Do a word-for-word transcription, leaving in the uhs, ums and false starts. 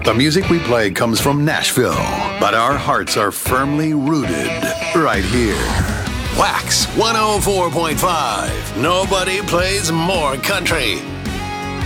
The music we play comes from Nashville, but our hearts are firmly rooted right here. Wax one oh four point five. Nobody plays more country.